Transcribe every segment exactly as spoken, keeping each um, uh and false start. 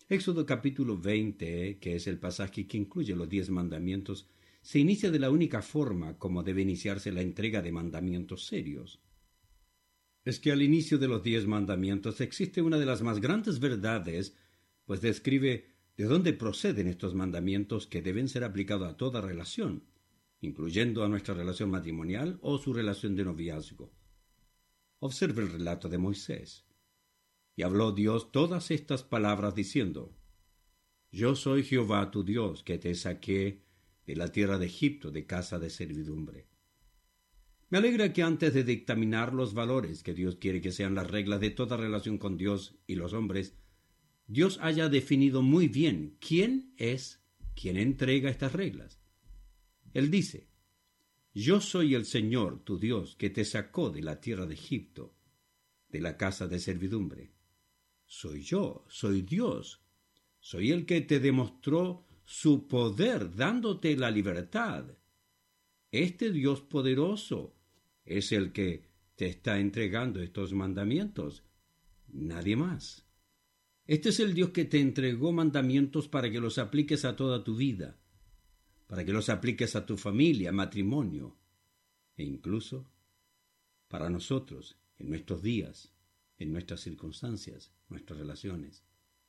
Éxodo capítulo veinte, que es el pasaje que incluye los diez mandamientos, se inicia de la única forma como debe iniciarse la entrega de mandamientos serios. Es que al inicio de los diez mandamientos existe una de las más grandes verdades, pues describe de dónde proceden estos mandamientos que deben ser aplicados a toda relación, incluyendo a nuestra relación matrimonial o su relación de noviazgo. Observe el relato de Moisés. Y habló Dios todas estas palabras diciendo: Yo soy Jehová tu Dios, que te saqué de la tierra de Egipto, de casa de servidumbre. Me alegra que antes de dictaminar los valores que Dios quiere que sean las reglas de toda relación con Dios y los hombres, Dios haya definido muy bien quién es quien entrega estas reglas. Él dice: Yo soy el Señor tu Dios, que te sacó de la tierra de Egipto, de la casa de servidumbre. Soy yo, soy Dios. Soy el que te demostró su poder, dándote la libertad. Este Dios poderoso es el que te está entregando estos mandamientos. Nadie más. Este es el Dios que te entregó mandamientos para que los apliques a toda tu vida, para que los apliques a tu familia, matrimonio, e incluso para nosotros, en nuestros días, en nuestras circunstancias, nuestras relaciones.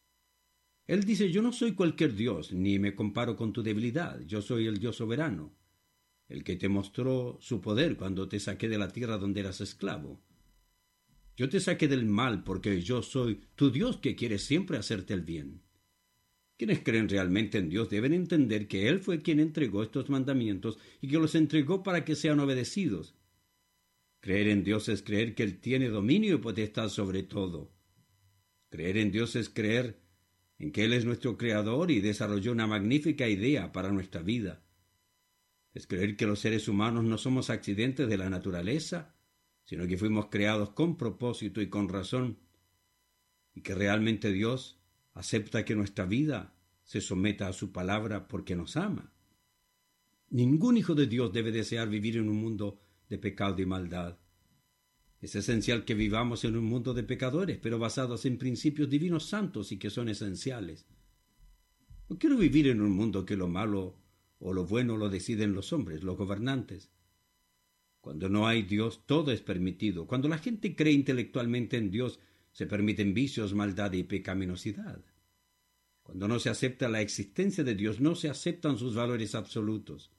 Él dice: Yo no soy cualquier Dios, ni me comparo con tu debilidad. Yo soy el Dios soberano, el que te mostró su poder cuando te saqué de la tierra donde eras esclavo. Yo te saqué del mal porque yo soy tu Dios, que quiere siempre hacerte el bien. Quienes creen realmente en Dios deben entender que Él fue quien entregó estos mandamientos y que los entregó para que sean obedecidos. Creer en Dios es creer que Él tiene dominio y potestad sobre todo. Creer en Dios es creer en que Él es nuestro Creador y desarrolló una magnífica idea para nuestra vida. Es creer que los seres humanos no somos accidentes de la naturaleza, sino que fuimos creados con propósito y con razón, y que realmente Dios acepta que nuestra vida se someta a su palabra porque nos ama. Ningún hijo de Dios debe desear vivir en un mundo de pecado y maldad. Es esencial que vivamos en un mundo de pecadores, pero basados en principios divinos santos y que son esenciales. No quiero vivir en un mundo que lo malo o lo bueno lo deciden los hombres, los gobernantes. Cuando no hay Dios, todo es permitido. Cuando la gente cree intelectualmente en Dios, se permiten vicios, maldad y pecaminosidad. Cuando no se acepta la existencia de Dios, no se aceptan sus valores absolutos.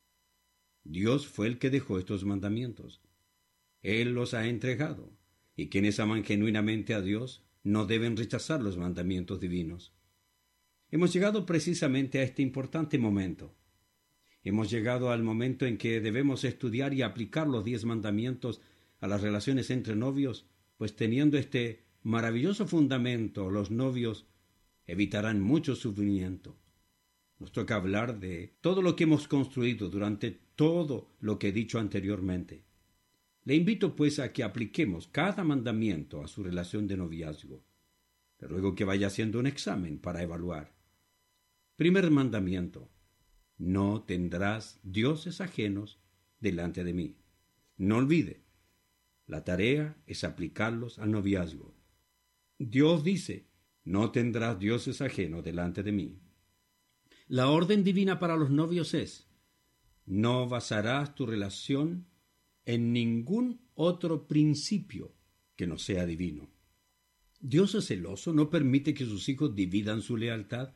Dios fue el que dejó estos mandamientos. Él los ha entregado, y quienes aman genuinamente a Dios no deben rechazar los mandamientos divinos. Hemos llegado precisamente a este importante momento. Hemos llegado al momento en que debemos estudiar y aplicar los diez mandamientos a las relaciones entre novios, pues teniendo este maravilloso fundamento, los novios evitarán mucho sufrimiento. Nos toca hablar de todo lo que hemos construido durante todo lo que he dicho anteriormente. Le invito pues a que apliquemos cada mandamiento a su relación de noviazgo. Le ruego que vaya haciendo un examen para evaluar. Primer mandamiento: no tendrás dioses ajenos delante de mí. No olvide, la tarea es aplicarlos al noviazgo. Dios dice: no tendrás dioses ajenos delante de mí. La orden divina para los novios es: no basarás tu relación en ningún otro principio que no sea divino. Dios es celoso, no permite que sus hijos dividan su lealtad.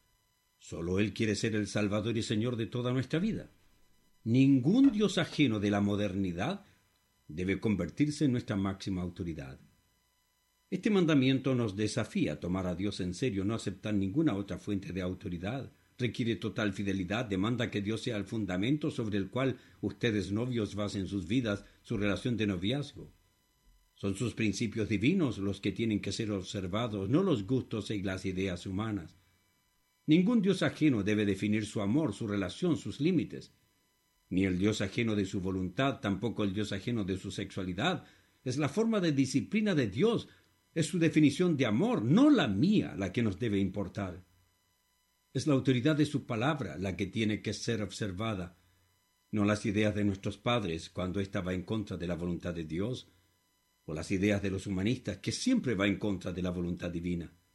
Solo Él quiere ser el Salvador y Señor de toda nuestra vida. Ningún Dios ajeno de la modernidad debe convertirse en nuestra máxima autoridad. Este mandamiento nos desafía a tomar a Dios en serio, no aceptar ninguna otra fuente de autoridad. Requiere total fidelidad, demanda que Dios sea el fundamento sobre el cual ustedes novios basen sus vidas, su relación de noviazgo. Son sus principios divinos los que tienen que ser observados, no los gustos y las ideas humanas. Ningún Dios ajeno debe definir su amor, su relación, sus límites. Ni el Dios ajeno de su voluntad, tampoco el Dios ajeno de su sexualidad. Es la forma de disciplina de Dios, es su definición de amor, no la mía, la que nos debe importar. Es la autoridad de su palabra la que tiene que ser observada, no las ideas de nuestros padres cuando ésta va en contra de la voluntad de Dios, o las ideas de los humanistas que siempre va en contra de la voluntad divina.